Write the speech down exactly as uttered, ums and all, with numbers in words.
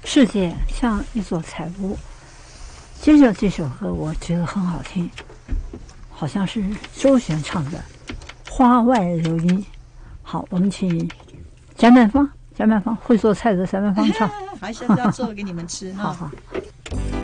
世界像一座彩屋。接着这首歌我觉得很好听，好像是周璇唱的《花外流音》。好，我们请翟曼芳，翟曼芳会做菜的翟曼芳唱。 好，下次要做给你们吃。 好好。